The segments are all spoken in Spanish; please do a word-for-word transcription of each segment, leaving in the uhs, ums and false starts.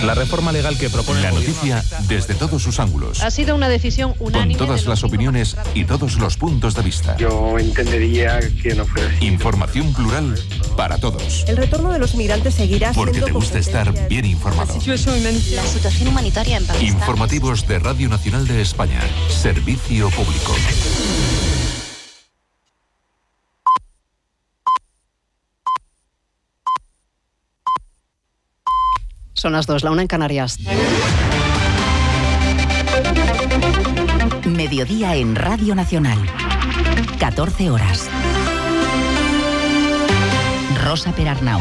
La reforma legal que propone la noticia desde todos sus ángulos. Ha sido una decisión unánime. Con todas las opiniones y todos los puntos de vista. Yo entendería que no fuera así. Información plural para todos. El retorno de los migrantes seguirá Porque siendo te gusta estar bien informado. La situación humanitaria en Pakistán. Informativos de Radio Nacional de España. Servicio público. Son las dos, la una en Canarias. Mediodía en Radio Nacional. catorce horas. Rosa Perarnau.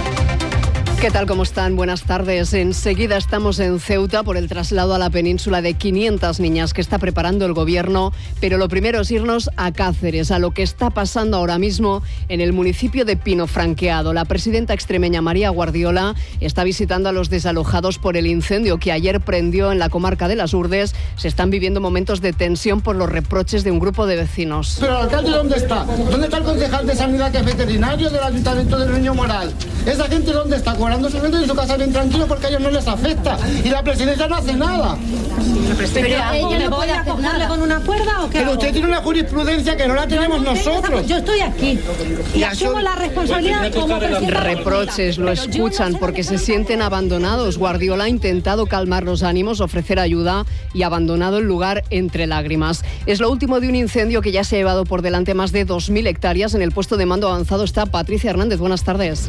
¿Qué tal? ¿Cómo están? Buenas tardes. Enseguida estamos en Ceuta por el traslado a la península de quinientas niñas que está preparando el gobierno, pero lo primero es irnos a Cáceres, a lo que está pasando ahora mismo en el municipio de Pino Franqueado. La presidenta extremeña María Guardiola está visitando a los desalojados por el incendio que ayer prendió en la comarca de Las Urdes. Se están viviendo momentos de tensión por los reproches de un grupo de vecinos. ¿Pero el alcalde dónde está? ¿Dónde está el concejal de sanidad que es veterinario del ayuntamiento del Niño Moral? ¿Esa gente dónde está? Cobrando su renta en su casa bien tranquilo porque a ellos no les afecta. Y la presidenta no hace nada. Pero ella no puede acogerle con una cuerda o qué. Pero usted tiene una jurisprudencia que no la tenemos no nosotros. Esa, yo estoy aquí y, y asumo la responsabilidad como presidenta. Reproches, lo escuchan porque se sienten abandonados. Guardiola ha intentado calmar los ánimos, ofrecer ayuda y ha abandonado el lugar entre lágrimas. Es lo último de un incendio que ya se ha llevado por delante más de dos mil hectáreas. En el puesto de mando avanzado está Patricia Hernández. Buenas tardes.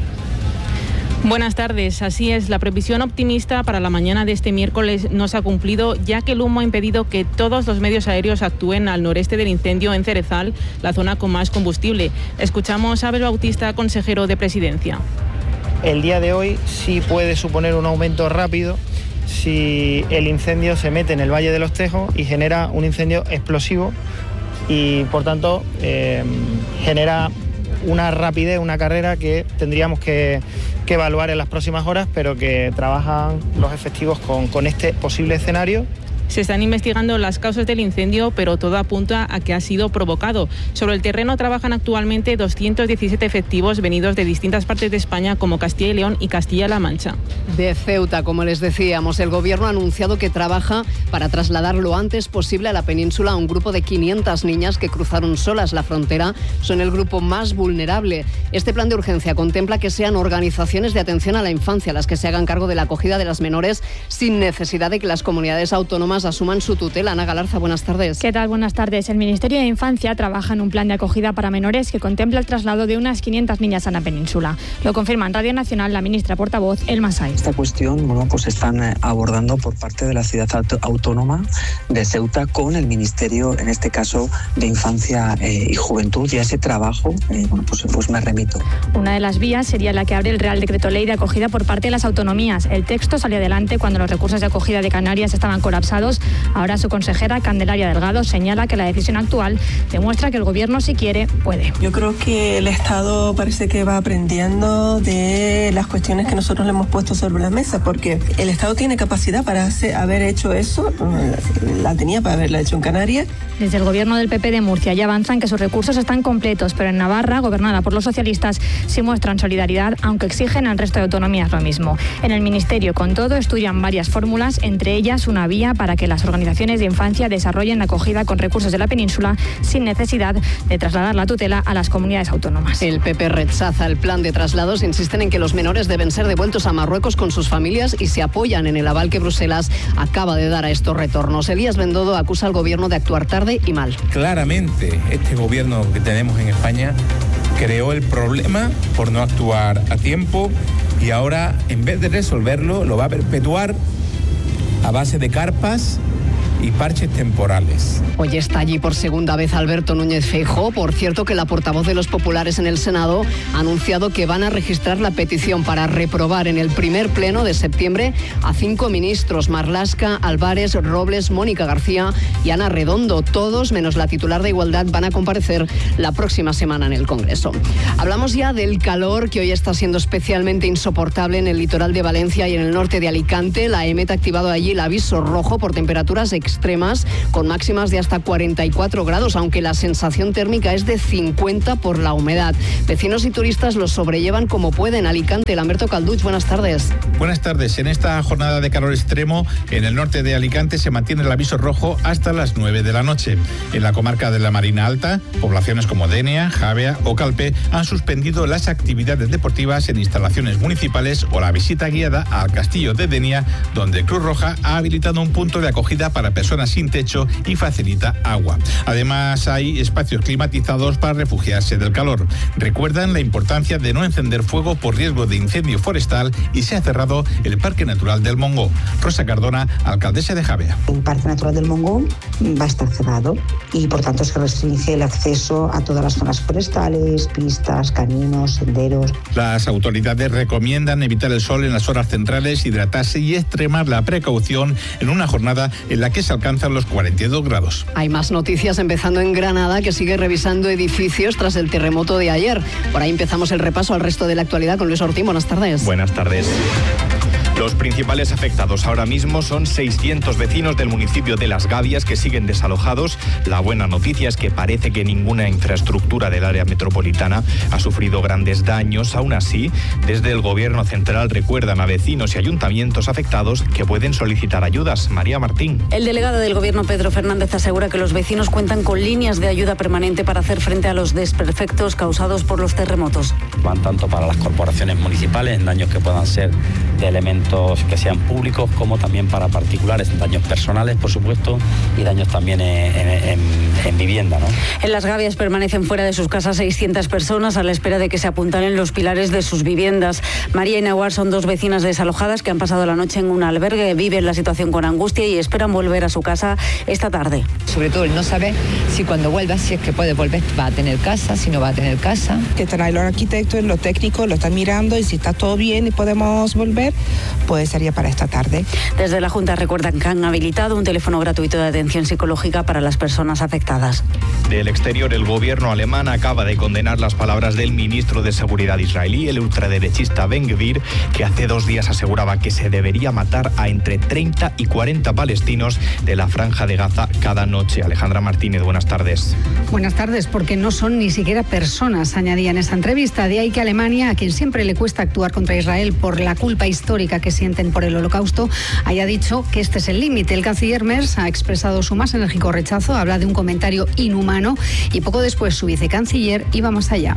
Buenas tardes. Así es, la previsión optimista para la mañana de este miércoles no se ha cumplido, ya que el humo ha impedido que todos los medios aéreos actúen al noreste del incendio en Cerezal, la zona con más combustible. Escuchamos a Abel Bautista, consejero de Presidencia. El día de hoy sí puede suponer un aumento rápido si el incendio se mete en el Valle de los Tejos y genera un incendio explosivo y, por tanto, eh, genera una rapidez, una carrera que tendríamos que, que evaluar en las próximas horas, pero que trabajan los efectivos con, con este posible escenario. Se están investigando las causas del incendio, pero todo apunta a que ha sido provocado. Sobre el terreno trabajan actualmente doscientos diecisiete efectivos venidos de distintas partes de España, como Castilla y León y Castilla-La Mancha. De Ceuta, como les decíamos, el gobierno ha anunciado que trabaja para trasladar lo antes posible a la península a un grupo de quinientas niñas que cruzaron solas la frontera. Son el grupo más vulnerable. Este plan de urgencia contempla que sean organizaciones de atención a la infancia las que se hagan cargo de la acogida de las menores sin necesidad de que las comunidades autónomas asuman su tutela. Ana Galarza, buenas tardes. ¿Qué tal? Buenas tardes. El Ministerio de Infancia trabaja en un plan de acogida para menores que contempla el traslado de unas quinientas niñas a la península. Lo confirma en Radio Nacional la ministra portavoz, Elma Sáiz. Esta cuestión, bueno, pues están abordando por parte de la ciudad autónoma de Ceuta con el Ministerio, en este caso, de Infancia eh, y Juventud, y a ese trabajo, eh, bueno, pues, pues me remito. Una de las vías sería la que abre el Real Decreto Ley de acogida por parte de las autonomías. El texto salió adelante cuando los recursos de acogida de Canarias estaban colapsados. Ahora su consejera, Candelaria Delgado, señala que la decisión actual demuestra que el gobierno, si quiere, puede. Yo creo que el Estado parece que va aprendiendo de las cuestiones que nosotros le hemos puesto sobre la mesa, porque el Estado tiene capacidad para hacer, haber hecho eso, la tenía para haberla hecho en Canarias. Desde el gobierno del P P de Murcia ya avanzan que sus recursos están completos, pero en Navarra, gobernada por los socialistas, sí muestran solidaridad, aunque exigen al resto de autonomías lo mismo. En el Ministerio, con todo, estudian varias fórmulas, entre ellas una vía para que las organizaciones de infancia desarrollen la acogida con recursos de la península sin necesidad de trasladar la tutela a las comunidades autónomas. El P P rechaza el plan de traslados, insisten en que los menores deben ser devueltos a Marruecos con sus familias y se apoyan en el aval que Bruselas acaba de dar a estos retornos. Elías Bendodo acusa al gobierno de actuar tarde y mal. Claramente, este gobierno que tenemos en España creó el problema por no actuar a tiempo y ahora, en vez de resolverlo, lo va a perpetuar a base de carpas y parches temporales. Hoy está allí por segunda vez Alberto Núñez Feijóo. Por cierto, que la portavoz de los populares en el Senado ha anunciado que van a registrar la petición para reprobar en el primer pleno de septiembre a cinco ministros: Marlaska, Álvarez, Robles, Mónica García y Ana Redondo. Todos, menos la titular de Igualdad, van a comparecer la próxima semana en el Congreso. Hablamos ya del calor que hoy está siendo especialmente insoportable en el litoral de Valencia y en el norte de Alicante. La EMET ha activado allí el aviso rojo por temperaturas extremas extremas, con máximas de hasta cuarenta y cuatro grados, aunque la sensación térmica es de cincuenta por la humedad. Vecinos y turistas los sobrellevan como pueden. Alicante, Lamberto Calduch, buenas tardes. Buenas tardes. En esta jornada de calor extremo, en el norte de Alicante se mantiene el aviso rojo hasta las nueve de la noche. En la comarca de la Marina Alta, poblaciones como Denia, Javea o Calpe han suspendido las actividades deportivas en instalaciones municipales o la visita guiada al castillo de Denia, donde Cruz Roja ha habilitado un punto de acogida para personas sin techo y facilita agua. Además, hay espacios climatizados para refugiarse del calor. Recuerdan la importancia de no encender fuego por riesgo de incendio forestal y se ha cerrado el Parque Natural del Mongó. Rosa Cardona, alcaldesa de Javea. El Parque Natural del Mongó va a estar cerrado y por tanto se restringe el acceso a todas las zonas forestales, pistas, caminos, senderos. Las autoridades recomiendan evitar el sol en las horas centrales, hidratarse y extremar la precaución en una jornada en la que se alcanzan los cuarenta y dos grados. Hay más noticias, empezando en Granada, que sigue revisando edificios tras el terremoto de ayer. Por ahí empezamos el repaso al resto de la actualidad con Luis Ortín. Buenas tardes. Buenas tardes. Los principales afectados ahora mismo son seiscientos vecinos del municipio de Las Gavias que siguen desalojados. La buena noticia es que parece que ninguna infraestructura del área metropolitana ha sufrido grandes daños. Aún así, desde el gobierno central recuerdan a vecinos y ayuntamientos afectados que pueden solicitar ayudas. María Martín. El delegado del gobierno, Pedro Fernández, asegura que los vecinos cuentan con líneas de ayuda permanente para hacer frente a los desperfectos causados por los terremotos. Van tanto para las corporaciones municipales en daños que puedan ser de elementos que sean públicos, como también para particulares, daños personales, por supuesto, y daños también en, en, en vivienda, ¿no? En Las Gavias permanecen fuera de sus casas seiscientas personas a la espera de que se apuntalen los pilares de sus viviendas. María y Nahuar son dos vecinas desalojadas que han pasado la noche en un albergue, viven la situación con angustia y esperan volver a su casa esta tarde. Sobre todo el no saber si cuando vuelva, si es que puede volver, va a tener casa, si no va a tener casa. Que traen los arquitectos, los técnicos, lo están mirando y si está todo bien y podemos volver, pues sería para esta tarde. Desde la Junta recuerdan que han habilitado un teléfono gratuito de atención psicológica para las personas afectadas. Del exterior, el gobierno alemán acaba de condenar las palabras del ministro de Seguridad israelí, el ultraderechista Ben Gvir, que hace dos días aseguraba que se debería matar a entre treinta y cuarenta palestinos de la Franja de Gaza cada noche. Alejandra Martínez, buenas tardes. Buenas tardes, porque no son ni siquiera personas, añadía en esa entrevista. De ahí que Alemania, a quien siempre le cuesta actuar contra Israel por la culpa histórica que sienten por el Holocausto, haya dicho que este es el límite. El canciller Merz ha expresado su más enérgico rechazo, habla de un comentario inhumano y poco después su vicecanciller iba más allá.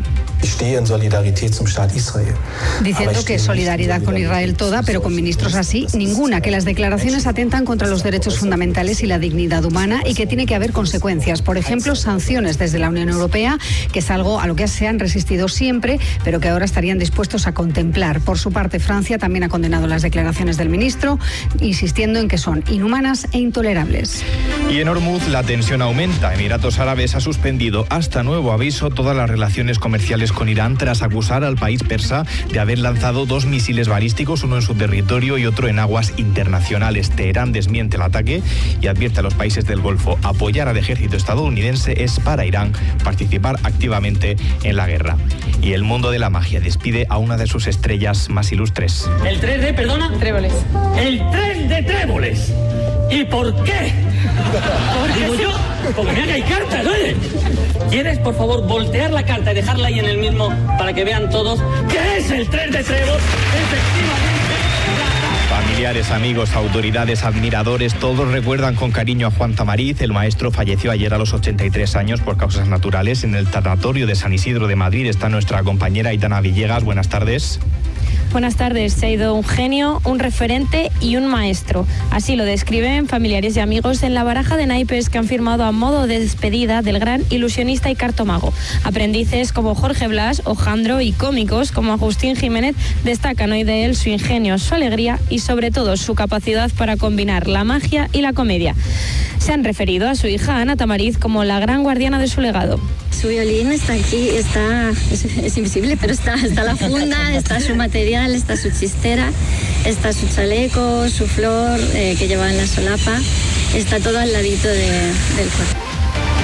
Diciendo que solidaridad con Israel toda, pero con ministros así ninguna, que las declaraciones atentan contra los derechos fundamentales y la dignidad humana y que tiene que haber consecuencias. Por ejemplo, sanciones desde la Unión Europea, que es algo a lo que se han resistido siempre, pero que ahora estarían dispuestos a contemplar. Por su parte, Francia también ha condenado las declaraciones del ministro, insistiendo en que son inhumanas e intolerables. Y en Hormuz la tensión aumenta. Emiratos Árabes ha suspendido hasta nuevo aviso todas las relaciones comerciales con Irán tras acusar al país persa de haber lanzado dos misiles balísticos, uno en su territorio y otro en aguas internacionales. Teherán desmiente el ataque y advierte a los países del Golfo: apoyar al ejército estadounidense es para Irán participar activamente en la guerra. Y el mundo de la magia despide a una de sus estrellas más ilustres. El tren de, perdona, tréboles. El tren de tréboles. ¿Y por qué? Digo yo, porque me haga carta, ¿no? ¿Quieres, por favor, voltear la carta y dejarla ahí en el mismo para que vean todos qué es el tren de tréboles? Efectivamente. Familiares, amigos, autoridades, admiradores, todos recuerdan con cariño a Juan Tamariz. El maestro falleció ayer a los ochenta y tres años por causas naturales. En el tanatorio de San Isidro de Madrid está nuestra compañera Aitana Villegas. Buenas tardes. Buenas tardes. Se ha ido un genio, un referente y un maestro. Así lo describen familiares y amigos en la baraja de naipes que han firmado a modo de despedida del gran ilusionista y cartomago. Aprendices como Jorge Blas, Ojandro y cómicos como Agustín Jiménez destacan hoy de él su ingenio, su alegría y sobre todo su capacidad para combinar la magia y la comedia. Se han referido a su hija Ana Tamariz como la gran guardiana de su legado. Su violín está aquí, está es, es invisible, pero está, está la funda, está su material, está su chistera, está su chaleco, su flor eh, que lleva en la solapa, está todo al ladito de, del cuerpo.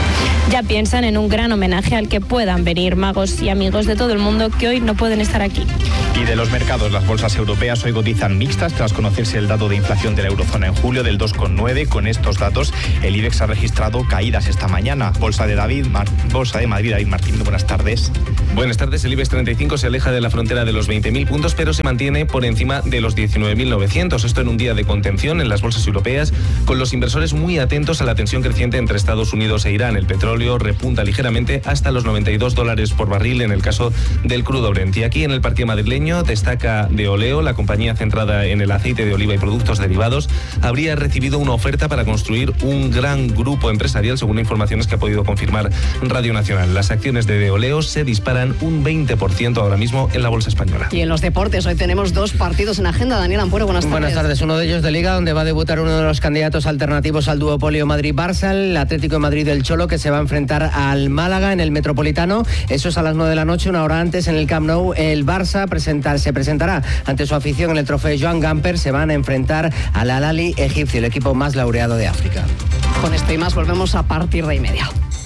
Ya piensan en un gran homenaje al que puedan venir magos y amigos de todo el mundo que hoy no pueden estar aquí. Y de los mercados, las bolsas europeas hoy cotizan mixtas tras conocerse el dato de inflación de la eurozona en julio del dos coma nueve. Con estos datos, el IBEX ha registrado caídas esta mañana. Bolsa de David, Mar- Bolsa de Madrid, David Martín, buenas tardes. Buenas tardes, el IBEX treinta y cinco se aleja de la frontera de los veinte mil puntos, pero se mantiene por encima de los diecinueve mil novecientos. Esto en un día de contención en las bolsas europeas, con los inversores muy atentos a la tensión creciente entre Estados Unidos e Irán. El petróleo repunta ligeramente hasta los noventa y dos dólares por barril en el caso del crudo Brent. Y aquí en el parque madrileño destaca De Oleo, la compañía centrada en el aceite de oliva y productos derivados, habría recibido una oferta para construir un gran grupo empresarial, según informaciones que ha podido confirmar Radio Nacional. Las acciones de De Oleo se disparan un veinte por ciento ahora mismo en la bolsa española. Y en los deportes, hoy tenemos dos partidos en agenda. Daniel Ampuero, buenas tardes. Buenas tardes. Uno de ellos de Liga, donde va a debutar uno de los candidatos alternativos al duopolio Madrid-Barça, el Atlético de Madrid del Cholo, que se va a enfrentar al Málaga en el Metropolitano. Eso es a las nueve de la noche. Una hora antes, en el Camp Nou, el Barça presentar, se presentará ante su afición en el trofeo Joan Gamper. Se van a enfrentar al Al-Ahly egipcio, el equipo más laureado de África. Con esto y más volvemos a partir de y media.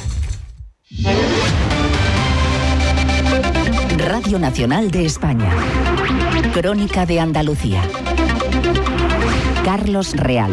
Radio Nacional de España. Crónica de Andalucía. Carlos Real.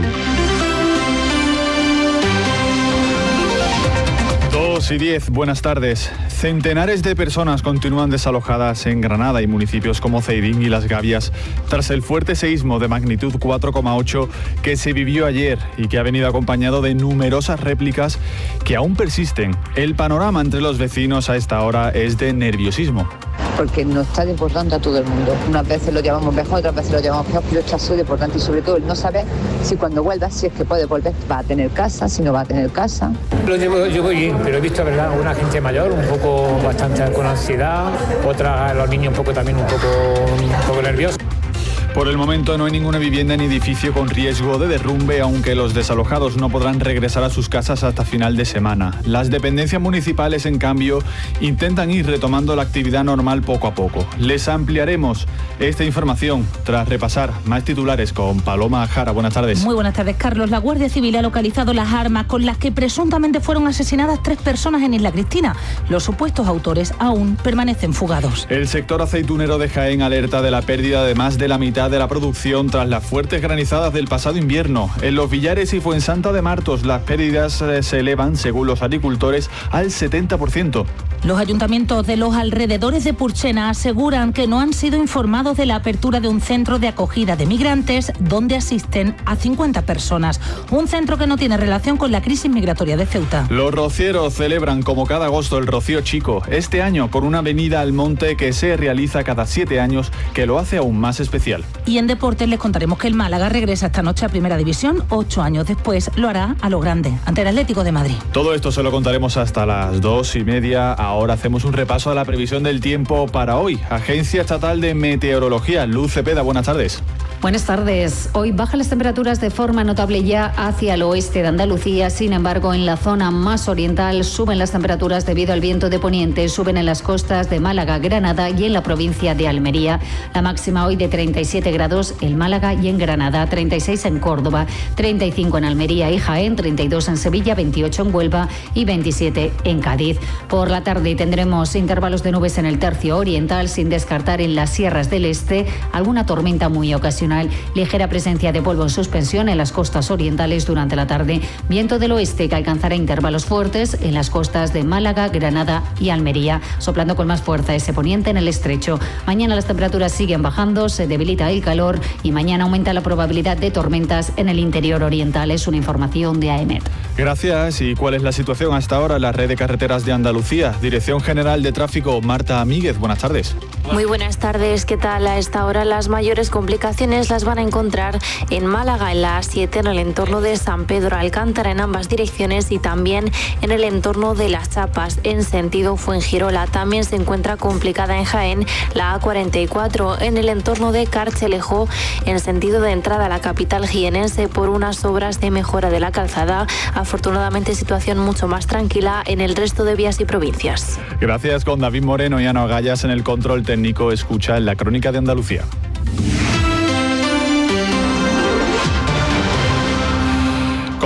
dos y diez, buenas tardes. Centenares de personas continúan desalojadas en Granada y municipios como Ceibín y Las Gavias tras el fuerte seísmo de magnitud cuatro coma ocho que se vivió ayer y que ha venido acompañado de numerosas réplicas que aún persisten. El panorama entre los vecinos a esta hora es de nerviosismo. Porque nos está importante a todo el mundo. Unas veces lo llamamos mejor, otras veces lo llamamos peor, pero está súper importante y sobre todo el no saber si cuando vuelva, si es que puede volver, va a tener casa, si no va a tener casa. Lo llevo, llevo bien, pero he visto, ¿verdad?, alguna gente mayor un poco bastante con ansiedad, otra, los niños un poco también un poco, un poco nerviosos. Por el momento no hay ninguna vivienda ni edificio con riesgo de derrumbe, aunque los desalojados no podrán regresar a sus casas hasta final de semana. Las dependencias municipales, en cambio, intentan ir retomando la actividad normal poco a poco. Les ampliaremos esta información tras repasar más titulares con Paloma Jara. Buenas tardes. Muy buenas tardes, Carlos. La Guardia Civil ha localizado las armas con las que presuntamente fueron asesinadas tres personas en Isla Cristina. Los supuestos autores aún permanecen fugados. El sector aceitunero de Jaén alerta de la pérdida de más de la mitad de la producción tras las fuertes granizadas del pasado invierno. En Los Villares y Fuensanta de Martos las pérdidas eh, se elevan, según los agricultores, al setenta por ciento. Los ayuntamientos de los alrededores de Purchena aseguran que no han sido informados de la apertura de un centro de acogida de migrantes donde asisten a cincuenta personas. Un centro que no tiene relación con la crisis migratoria de Ceuta. Los rocieros celebran como cada agosto el Rocío Chico, este año con una venida al monte que se realiza cada siete años, que lo hace aún más especial. Y en deportes les contaremos que el Málaga regresa esta noche a Primera División. Ocho años después lo hará a lo grande, ante el Atlético de Madrid. Todo esto se lo contaremos hasta las dos y media. Ahora hacemos un repaso a la previsión del tiempo para hoy. Agencia Estatal de Meteorología, Luz Cepeda, buenas tardes. Buenas tardes. Hoy bajan las temperaturas de forma notable ya hacia el oeste de Andalucía. Sin embargo, en la zona más oriental suben las temperaturas debido al viento de poniente. Suben en las costas de Málaga, Granada y en la provincia de Almería. La máxima hoy de treinta y siete grados en Málaga y en Granada, treinta y seis en Córdoba, treinta y cinco en Almería y Jaén, treinta y dos en Sevilla, veintiocho en Huelva y veintisiete en Cádiz. Por la tarde tendremos intervalos de nubes en el tercio oriental, sin descartar en las sierras del este alguna tormenta muy ocasional. Ligera presencia de polvo en suspensión en las costas orientales durante la tarde. Viento del oeste que alcanzará intervalos fuertes en las costas de Málaga, Granada y Almería, soplando con más fuerza ese poniente en el estrecho. Mañana las temperaturas siguen bajando, se debilita el calor y mañana aumenta la probabilidad de tormentas en el interior oriental. Es una información de AEMET. Gracias. ¿Y cuál es la situación hasta ahora en la red de carreteras de Andalucía? Dirección General de Tráfico, Marta Amíguez, buenas tardes. Muy buenas tardes, ¿qué tal? A esta hora las mayores complicaciones las van a encontrar en Málaga, en la A siete, en el entorno de San Pedro Alcántara, en ambas direcciones, y también en el entorno de Las Chapas, en sentido Fuengirola. También se encuentra complicada en Jaén la A cuarenta y cuatro, en el entorno de Carcelejo, en sentido de entrada a la capital jienense, por unas obras de mejora de la calzada. Afortunadamente, situación mucho más tranquila en el resto de vías y provincias. Gracias. Con David Moreno y Ana Gallas en el control técnico. Escucha en la Crónica de Andalucía. Con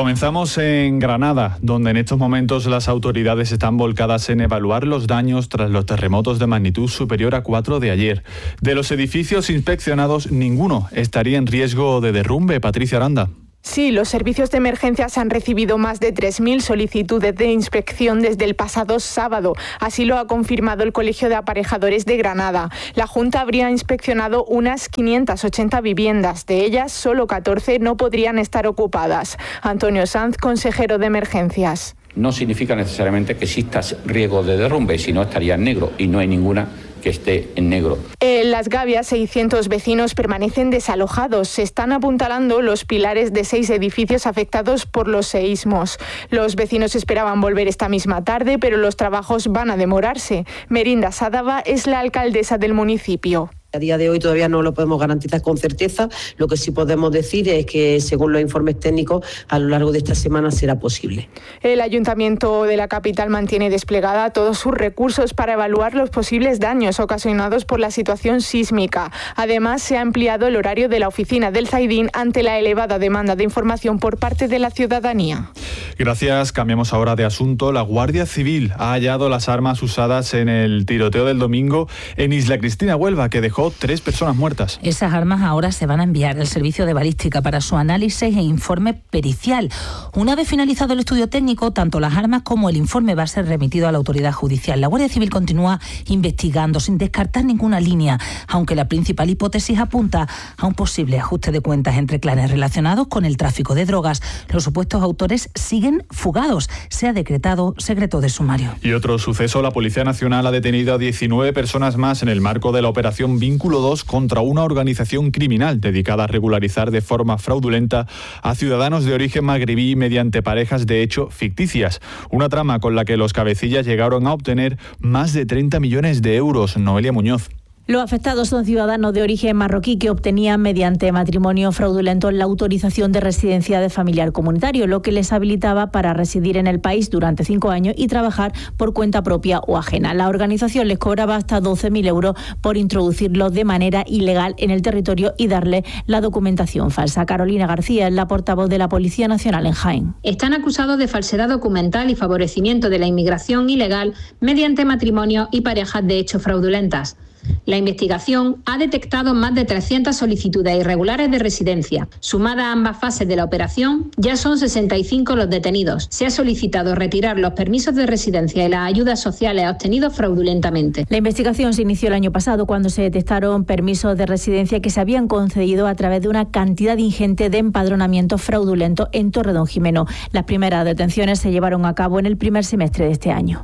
Comenzamos en Granada, donde en estos momentos las autoridades están volcadas en evaluar los daños tras los terremotos de magnitud superior a cuatro de ayer. De los edificios inspeccionados, ninguno estaría en riesgo de derrumbe. Patricia Aranda. Sí, los servicios de emergencias han recibido más de tres mil solicitudes de inspección desde el pasado sábado. Así lo ha confirmado el Colegio de Aparejadores de Granada. La Junta habría inspeccionado unas quinientas ochenta viviendas. De ellas, solo catorce no podrían estar ocupadas. Antonio Sanz, consejero de Emergencias. No significa necesariamente que exista riesgo de derrumbe, si no estaría en negro, y no hay ninguna que esté en negro. En Las Gavias, seiscientos vecinos permanecen desalojados. Se están apuntalando los pilares de seis edificios afectados por los seísmos. Los vecinos esperaban volver esta misma tarde, pero los trabajos van a demorarse. Merinda Sádava es la alcaldesa del municipio. A día de hoy todavía no lo podemos garantizar con certeza. Lo que sí podemos decir es que, según los informes técnicos, a lo largo de esta semana será posible. El Ayuntamiento de la capital mantiene desplegada todos sus recursos para evaluar los posibles daños ocasionados por la situación sísmica. Además, se ha ampliado el horario de la oficina del Zaidín ante la elevada demanda de información por parte de la ciudadanía. Gracias. Cambiamos ahora de asunto. La Guardia Civil ha hallado las armas usadas en el tiroteo del domingo en Isla Cristina, Huelva, que dejó tres personas muertas. Esas armas ahora se van a enviar al servicio de balística para su análisis e informe pericial. Una vez finalizado el estudio técnico, tanto las armas como el informe va a ser remitido a la autoridad judicial. La Guardia Civil continúa investigando sin descartar ninguna línea, aunque la principal hipótesis apunta a un posible ajuste de cuentas entre clanes relacionados con el tráfico de drogas. Los supuestos autores siguen fugados. Se ha decretado secreto de sumario. Y otro suceso, la Policía Nacional ha detenido a diecinueve personas más en el marco de la operación Vínculo dos contra una organización criminal dedicada a regularizar de forma fraudulenta a ciudadanos de origen magrebí mediante parejas de hecho ficticias. Una trama con la que los cabecillas llegaron a obtener más de treinta millones de euros. Noelia Muñoz. Los afectados son ciudadanos de origen marroquí que obtenían mediante matrimonio fraudulento la autorización de residencia de familiar comunitario, lo que les habilitaba para residir en el país durante cinco años y trabajar por cuenta propia o ajena. La organización les cobraba hasta doce mil euros por introducirlos de manera ilegal en el territorio y darle la documentación falsa. Carolina García es la portavoz de la Policía Nacional en Jaén. Están acusados de falsedad documental y favorecimiento de la inmigración ilegal mediante matrimonio y parejas de hecho fraudulentas. La investigación ha detectado más de trescientas solicitudes irregulares de residencia. Sumadas a ambas fases de la operación, ya son sesenta y cinco los detenidos. Se ha solicitado retirar los permisos de residencia y las ayudas sociales obtenidos fraudulentamente. La investigación se inició el año pasado cuando se detectaron permisos de residencia que se habían concedido a través de una cantidad ingente de empadronamientos fraudulentos en Torredonjimeno. Las primeras detenciones se llevaron a cabo en el primer semestre de este año.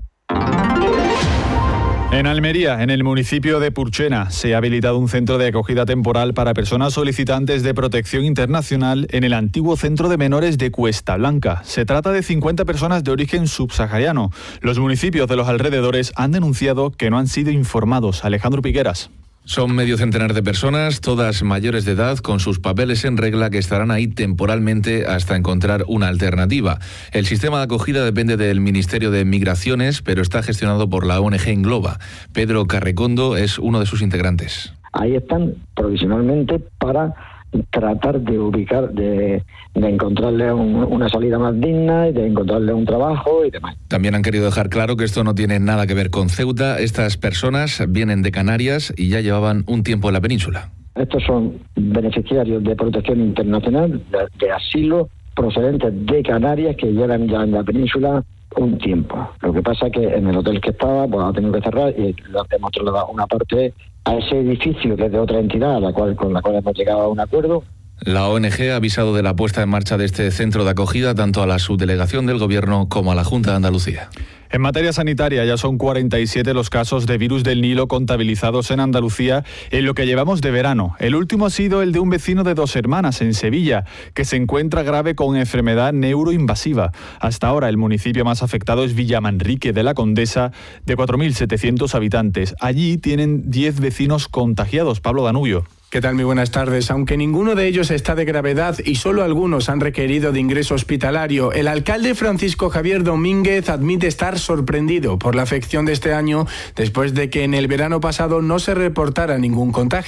En Almería, en el municipio de Purchena, se ha habilitado un centro de acogida temporal para personas solicitantes de protección internacional en el antiguo centro de menores de Cuesta Blanca. Se trata de cincuenta personas de origen subsahariano. Los municipios de los alrededores han denunciado que no han sido informados. Alejandro Piqueras. Son medio centenar de personas, todas mayores de edad, con sus papeles en regla, que estarán ahí temporalmente hasta encontrar una alternativa. El sistema de acogida depende del Ministerio de Migraciones, pero está gestionado por la O N G Engloba. Pedro Carrecondo es uno de sus integrantes. Ahí están provisionalmente para tratar de ubicar, de, de encontrarle un, una salida más digna y de encontrarle un trabajo y demás. También han querido dejar claro que esto no tiene nada que ver con Ceuta. Estas personas vienen de Canarias y ya llevaban un tiempo en la península. Estos son beneficiarios de protección internacional, de, de asilo, procedentes de Canarias, que llevan ya en la península un tiempo. Lo que pasa es que en el hotel que estaba, pues ha tenido que cerrar y lo hemos trasladado una parte a ese edificio que es de otra entidad a la cual con la cual hemos llegado a un acuerdo. La O N G ha avisado de la puesta en marcha de este centro de acogida tanto a la subdelegación del Gobierno como a la Junta de Andalucía. En materia sanitaria, ya son cuarenta y siete los casos de virus del Nilo contabilizados en Andalucía en lo que llevamos de verano. El último ha sido el de un vecino de Dos Hermanas, en Sevilla, que se encuentra grave con enfermedad neuroinvasiva. Hasta ahora, el municipio más afectado es Villamanrique de la Condesa, de cuatro mil setecientos habitantes. Allí tienen diez vecinos contagiados. Pablo Danubio. ¿Qué tal? Muy buenas tardes. Aunque ninguno de ellos está de gravedad y solo algunos han requerido de ingreso hospitalario, el alcalde Francisco Javier Domínguez admite estar sorprendido por la afección de este año después de que en el verano pasado no se reportara ningún contagio.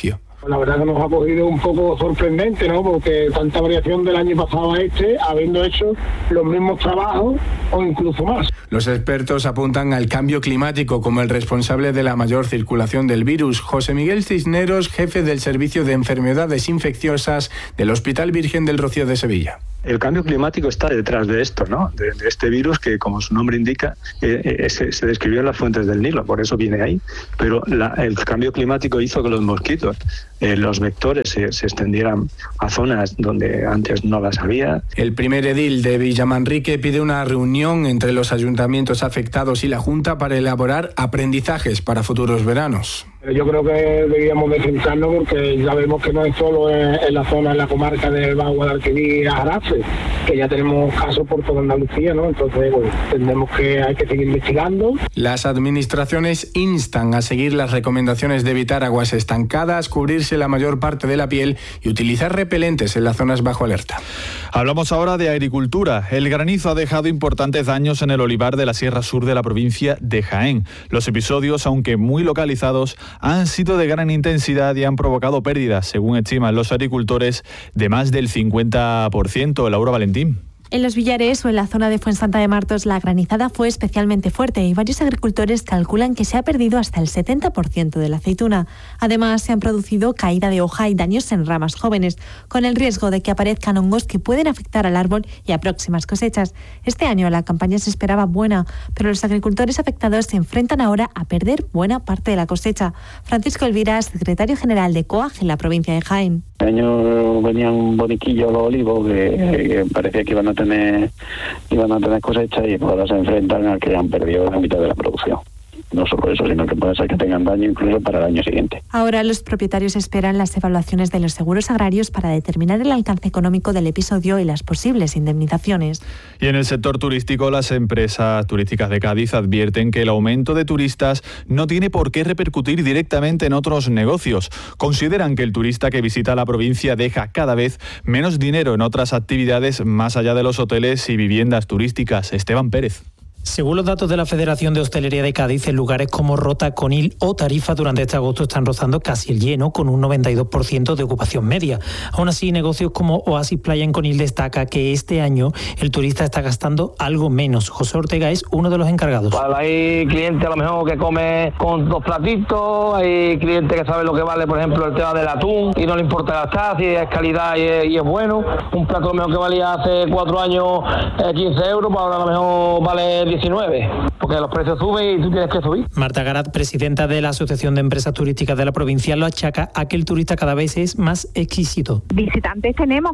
La verdad que nos ha cogido un poco sorprendente, ¿no? Porque tanta variación del año pasado a este, habiendo hecho los mismos trabajos o incluso más. Los expertos apuntan al cambio climático como el responsable de la mayor circulación del virus. José Miguel Cisneros, jefe del Servicio de Enfermedades Infecciosas del Hospital Virgen del Rocío de Sevilla. El cambio climático está detrás de esto, ¿no? De, de este virus que, como su nombre indica, eh, eh, se, se describió en las fuentes del Nilo, por eso viene ahí. Pero la, el cambio climático hizo que los mosquitos, eh, los vectores, se, se extendieran a zonas donde antes no las había. El primer edil de Villamanrique pide una reunión entre los ayuntamientos afectados y la Junta para elaborar aprendizajes para futuros veranos. Yo creo que deberíamos de centrarnos porque ya vemos que no es solo en, en la zona, en la comarca del Bajo Guadalquivir y Jarafe, que ya tenemos casos por toda Andalucía, ¿no? Entonces, bueno, entendemos que hay que seguir investigando. Las administraciones instan a seguir las recomendaciones de evitar aguas estancadas, cubrirse la mayor parte de la piel y utilizar repelentes en las zonas bajo alerta. Hablamos ahora de agricultura. El granizo ha dejado importantes daños en el olivar de la Sierra Sur de la provincia de Jaén. Los episodios, aunque muy localizados, han sido de gran intensidad y han provocado pérdidas, según estiman los agricultores, de más del cincuenta por ciento. Laura Valentín. En Los Villares o en la zona de Fuensanta de Martos la granizada fue especialmente fuerte y varios agricultores calculan que se ha perdido hasta el setenta por ciento de la aceituna. Además, se han producido caída de hoja y daños en ramas jóvenes, con el riesgo de que aparezcan hongos que pueden afectar al árbol y a próximas cosechas. Este año la campaña se esperaba buena, pero los agricultores afectados se enfrentan ahora a perder buena parte de la cosecha. Francisco Elvira, secretario general de COAG en la provincia de Jaén. Este año venían boniquillos los olivos que, que parecía que iban a tener iban a tener cosechas y ahora se enfrentan a que han perdido la mitad de la producción. No solo eso, sino que puede ser que tengan daño incluso para el año siguiente. Ahora los propietarios esperan las evaluaciones de los seguros agrarios para determinar el alcance económico del episodio y las posibles indemnizaciones. Y en el sector turístico, las empresas turísticas de Cádiz advierten que el aumento de turistas no tiene por qué repercutir directamente en otros negocios. Consideran que el turista que visita la provincia deja cada vez menos dinero en otras actividades más allá de los hoteles y viviendas turísticas. Esteban Pérez. Según los datos de la Federación de Hostelería de Cádiz, en lugares como Rota, Conil o Tarifa durante este agosto están rozando casi el lleno, con un noventa y dos por ciento de ocupación media. Aún así, negocios como Oasis Playa en Conil destaca que este año el turista está gastando algo menos. José Ortega es uno de los encargados. Pues hay clientes a lo mejor que come con dos platitos, hay clientes que saben lo que vale, por ejemplo, el tema del atún y no le importa gastar, si es calidad y es, y es bueno. Un plato a lo mejor que valía hace cuatro años eh, quince euros, pues ahora a lo mejor vale diecinueve, porque los precios suben y tú tienes que subir. Marta Garat, presidenta de la Asociación de Empresas Turísticas de la provincia, lo achaca a que el turista cada vez es más exquisito. Visitantes tenemos,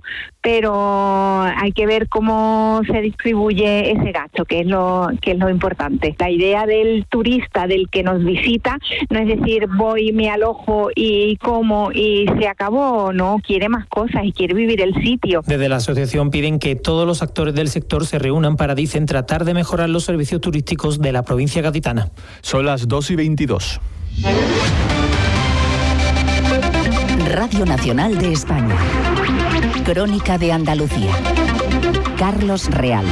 pero hay que ver cómo se distribuye ese gasto, que es lo que es lo importante. La idea del turista, del que nos visita, no es decir voy, me alojo y como y se acabó, no, quiere más cosas y quiere vivir el sitio. Desde la asociación piden que todos los actores del sector se reúnan para, dicen, tratar de mejorar los servicios turísticos de la provincia gaditana. Son las dos y veintidós. Radio Nacional de España. Crónica de Andalucía. Carlos Real.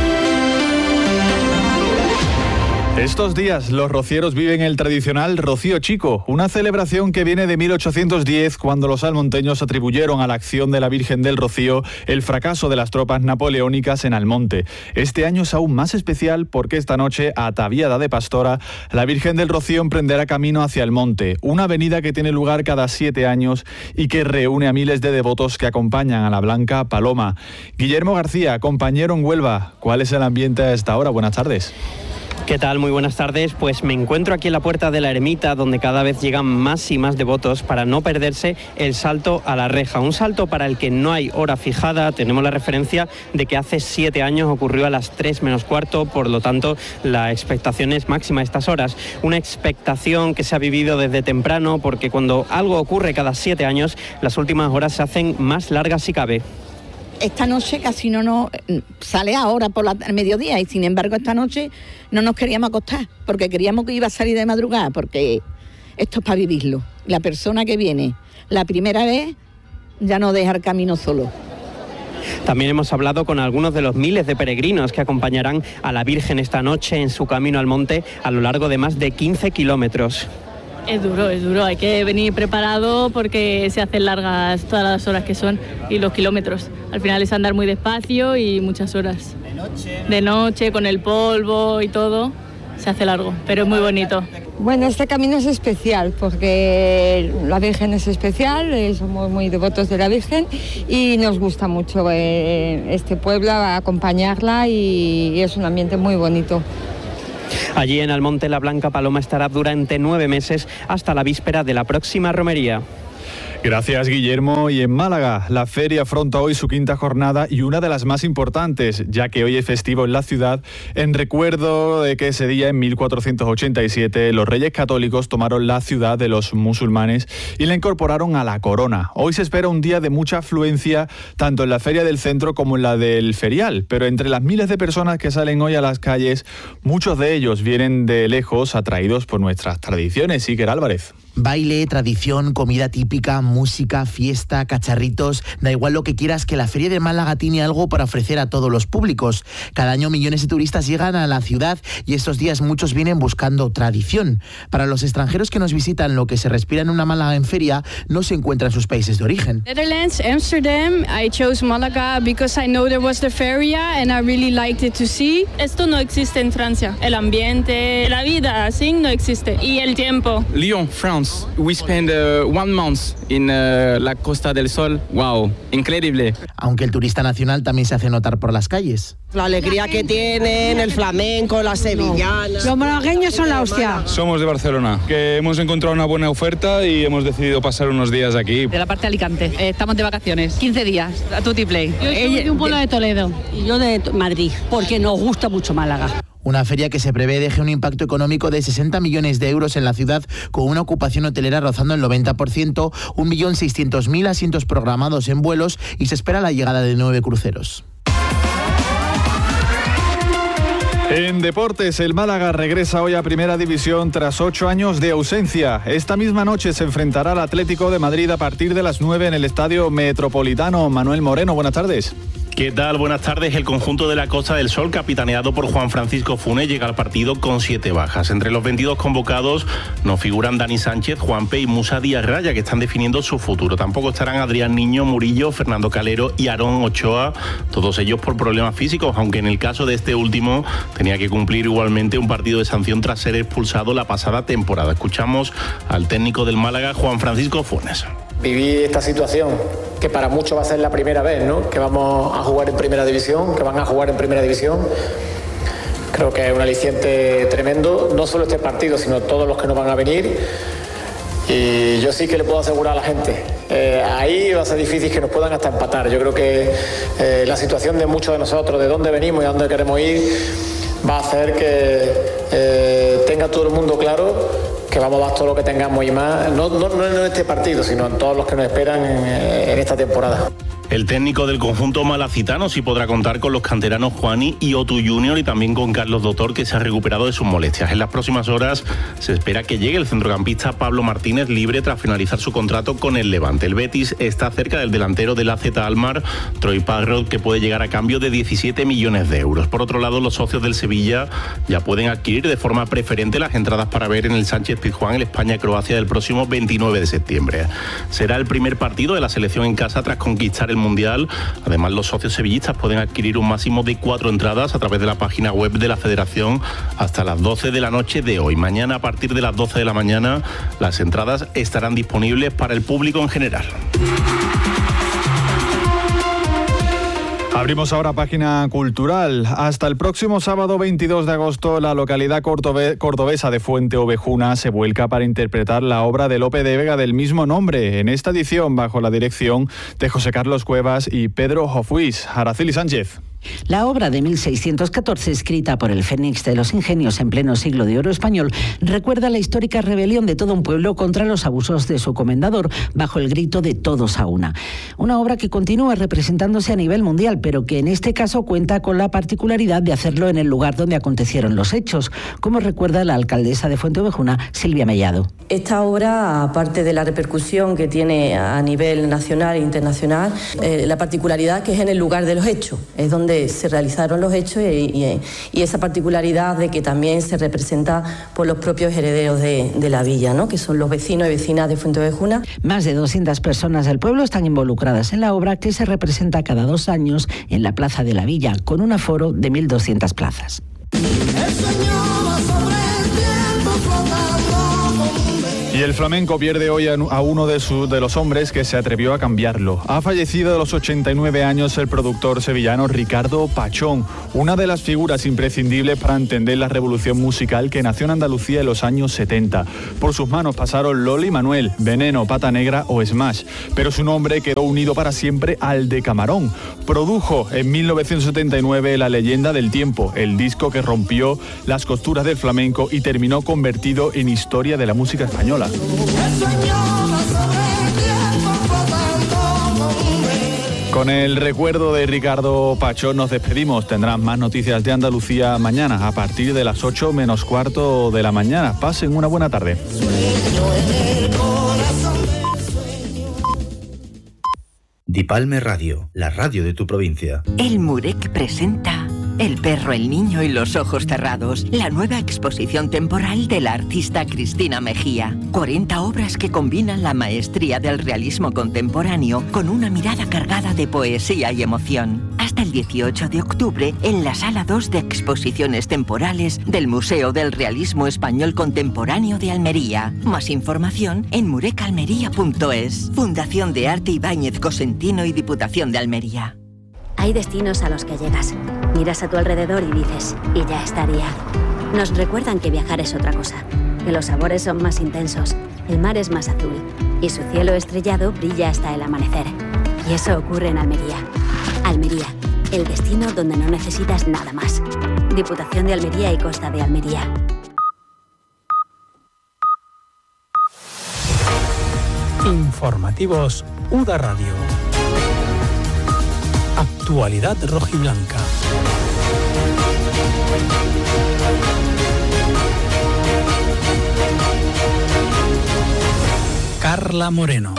Estos días los rocieros viven el tradicional Rocío Chico, una celebración que viene de mil ochocientos diez, cuando los almonteños atribuyeron a la acción de la Virgen del Rocío el fracaso de las tropas napoleónicas en Almonte. Este año es aún más especial porque esta noche, ataviada de pastora, la Virgen del Rocío emprenderá camino hacia el monte, una avenida que tiene lugar cada siete años y que reúne a miles de devotos que acompañan a la Blanca Paloma. Guillermo García, compañero en Huelva, ¿cuál es el ambiente a esta hora? Buenas tardes. ¿Qué tal? Muy buenas tardes. Pues me encuentro aquí en la puerta de la ermita, donde cada vez llegan más y más devotos para no perderse el salto a la reja. Un salto para el que no hay hora fijada. Tenemos la referencia de que hace siete años ocurrió a las tres menos cuarto, por lo tanto la expectación es máxima a estas horas. Una expectación que se ha vivido desde temprano, porque cuando algo ocurre cada siete años, las últimas horas se hacen más largas si cabe. Esta noche casi no nos sale ahora por la, el mediodía y sin embargo esta noche no nos queríamos acostar porque queríamos que iba a salir de madrugada, porque esto es para vivirlo. La persona que viene la primera vez ya no deja el camino solo. También hemos hablado con algunos de los miles de peregrinos que acompañarán a la Virgen esta noche en su camino al monte a lo largo de más de quince kilómetros. Es duro, es duro, hay que venir preparado porque se hacen largas todas las horas que son y los kilómetros. Al final es andar muy despacio y muchas horas. De noche. De noche, con el polvo y todo, se hace largo, pero es muy bonito. Bueno, este camino es especial porque la Virgen es especial, eh, somos muy devotos de la Virgen y nos gusta mucho eh, este pueblo, acompañarla y, y es un ambiente muy bonito. Allí en Almonte la Blanca Paloma estará durante nueve meses hasta la víspera de la próxima romería. Gracias, Guillermo. Y en Málaga, la feria afronta hoy su quinta jornada y una de las más importantes, ya que hoy es festivo en la ciudad, en recuerdo de que ese día, en mil cuatrocientos ochenta y siete, los reyes católicos tomaron la ciudad de los musulmanes y la incorporaron a la corona. Hoy se espera un día de mucha afluencia, tanto en la feria del centro como en la del ferial, pero entre las miles de personas que salen hoy a las calles, muchos de ellos vienen de lejos, atraídos por nuestras tradiciones. Iker Álvarez. Baile, tradición, comida típica, música, fiesta, cacharritos, da igual lo que quieras, que la Feria de Málaga tiene algo para ofrecer a todos los públicos. Cada año millones de turistas llegan a la ciudad y estos días muchos vienen buscando tradición. Para los extranjeros que nos visitan, lo que se respira en una Málaga en feria no se encuentra en sus países de origen. Netherlands, Amsterdam. I chose Málaga because I know there was the feria and I really liked it to see. Esto no existe en Francia. El ambiente, la vida así no existe. Y el tiempo. Lyon, France. We spend uh, one month in uh, la Costa del Sol. Wow, increíble. Aunque el turista nacional también se hace notar por las calles. La alegría que tienen, el flamenco, las sevillanas. Los malagueños son la hostia. Somos de Barcelona, que hemos encontrado una buena oferta y hemos decidido pasar unos días aquí. De la parte de Alicante, eh, estamos de vacaciones, quince días, a tutti play. Yo soy de un pueblo de Toledo. Y yo de Madrid, porque nos gusta mucho Málaga. Una feria que se prevé deje un impacto económico de sesenta millones de euros en la ciudad, con una ocupación hotelera rozando el noventa por ciento, un millón seiscientos mil asientos programados en vuelos y se espera la llegada de nueve cruceros. En deportes, el Málaga regresa hoy a Primera División tras ocho años de ausencia. Esta misma noche se enfrentará al Atlético de Madrid a partir de las nueve en el Estadio Metropolitano. Manuel Moreno, buenas tardes. ¿Qué tal? Buenas tardes. El conjunto de la Costa del Sol, capitaneado por Juan Francisco Funes, llega al partido con siete bajas. Entre los veintidós convocados nos figuran Dani Sánchez, Juanpe y Musa Díaz Raya, que están definiendo su futuro. Tampoco estarán Adrián Niño, Murillo, Fernando Calero y Aarón Ochoa, todos ellos por problemas físicos, aunque en el caso de este último tenía que cumplir igualmente un partido de sanción tras ser expulsado la pasada temporada. Escuchamos al técnico del Málaga, Juan Francisco Funes. Viví esta situación, que para muchos va a ser la primera vez, ¿no?, que vamos a jugar en Primera División, que van a jugar en Primera División. Creo que es un aliciente tremendo, no solo este partido, sino todos los que nos van a venir. Y yo sí que le puedo asegurar a la gente, eh, ahí va a ser difícil que nos puedan hasta empatar. Yo creo que eh, la situación de muchos de nosotros, de dónde venimos y a dónde queremos ir, va a hacer que eh, tenga todo el mundo claro que vamos a dar todo lo que tengamos y más, no, no, no en este partido, sino en todos los que nos esperan en, en esta temporada. El técnico del conjunto malacitano sí podrá contar con los canteranos Juani y Otu Junior y también con Carlos Doctor, que se ha recuperado de sus molestias. En las próximas horas se espera que llegue el centrocampista Pablo Martínez, libre tras finalizar su contrato con el Levante. El Betis está cerca del delantero del A Z Alkmaar, Troy Parrott, que puede llegar a cambio de diecisiete millones de euros. Por otro lado, los socios del Sevilla ya pueden adquirir de forma preferente las entradas para ver en el Sánchez Pizjuán el España-Croacia del próximo veintinueve de septiembre. Será el primer partido de la selección en casa tras conquistar el Mundial. Además, los socios sevillistas pueden adquirir un máximo de cuatro entradas a través de la página web de la Federación hasta las doce de la noche de hoy. Mañana, a partir de las doce de la mañana, las entradas estarán disponibles para el público en general. Abrimos ahora página cultural. Hasta el próximo sábado veintidós de agosto, la localidad cordobe- cordobesa de Fuente Ovejuna se vuelca para interpretar la obra de Lope de Vega del mismo nombre. En esta edición, bajo la dirección de José Carlos Cuevas y Pedro Jofuís. Araceli Sánchez. La obra de mil seiscientos catorce, escrita por el Fénix de los Ingenios en pleno siglo de oro español, recuerda la histórica rebelión de todo un pueblo contra los abusos de su comendador, bajo el grito de todos a una. Una obra que continúa representándose a nivel mundial, pero que en este caso cuenta con la particularidad de hacerlo en el lugar donde acontecieron los hechos, como recuerda la alcaldesa de Fuente Ovejuna, Silvia Mellado. Esta obra, aparte de la repercusión que tiene a nivel nacional e internacional, eh, la particularidad que es en el lugar de los hechos, es donde donde se realizaron los hechos y, y, y esa particularidad de que también se representa por los propios herederos de, de la villa, ¿no? Que son los vecinos y vecinas de Fuenteovejuna. Más de doscientas personas del pueblo están involucradas en la obra, que se representa cada dos años en la Plaza de la Villa, con un aforo de mil doscientas plazas. Y el flamenco pierde hoy a uno de, su, de los hombres que se atrevió a cambiarlo. Ha fallecido a los ochenta y nueve años el productor sevillano Ricardo Pachón, una de las figuras imprescindibles para entender la revolución musical que nació en Andalucía en los años setenta. Por sus manos pasaron Loli Manuel, Veneno, Pata Negra o Smash, pero su nombre quedó unido para siempre al de Camarón. Produjo en mil novecientos setenta y nueve La Leyenda del Tiempo, el disco que rompió las costuras del flamenco y terminó convertido en historia de la música española. Con el recuerdo de Ricardo Pachón nos despedimos. Tendrán más noticias de Andalucía mañana a partir de las ocho menos cuarto de la mañana. Pasen una buena tarde. Dipalme Radio, la radio de tu provincia. El Murek presenta El perro, el niño y los ojos cerrados, la nueva exposición temporal de la artista Cristina Mejía. cuarenta obras que combinan la maestría del realismo contemporáneo con una mirada cargada de poesía y emoción. Hasta el dieciocho de octubre en la Sala dos de Exposiciones Temporales del Museo del Realismo Español Contemporáneo de Almería. Más información en murecalmería punto es. Fundación de Arte Ibáñez Cosentino y Diputación de Almería. Hay destinos a los que llegas, miras a tu alrededor y dices, y ya estaría. Nos recuerdan que viajar es otra cosa, que los sabores son más intensos, el mar es más azul y su cielo estrellado brilla hasta el amanecer. Y eso ocurre en Almería. Almería, el destino donde no necesitas nada más. Diputación de Almería y Costa de Almería. Informativos U D A Radio. Actualidad rojiblanca. Carla Moreno.